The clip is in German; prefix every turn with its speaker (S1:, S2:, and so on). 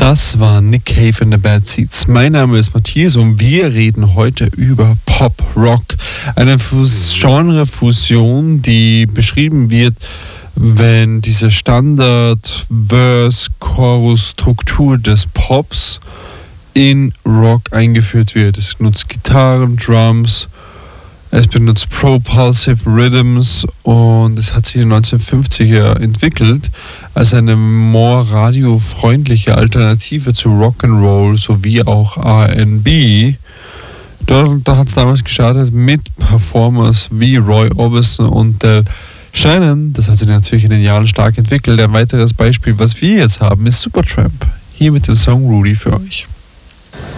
S1: Das war Nick Cave in the Bad Seeds. Mein Name ist Matthias und wir reden heute über Pop-Rock. Eine Genrefusion, die beschrieben wird, wenn diese Standard-Verse-Chorus-Struktur des Pops in Rock eingeführt wird. Es nutzt Gitarren, Drums, es benutzt Propulsive Rhythms und es hat sich in den 1950er entwickelt als eine more radiofreundliche Alternative zu Rock'n'Roll sowie auch R&B. Da hat es damals gestartet mit Performers wie Roy Orbison und Del Shannon. Das hat sich natürlich in den Jahren stark entwickelt. Ein weiteres Beispiel, was wir jetzt haben, ist Supertramp. Hier mit dem Song Rudy für euch.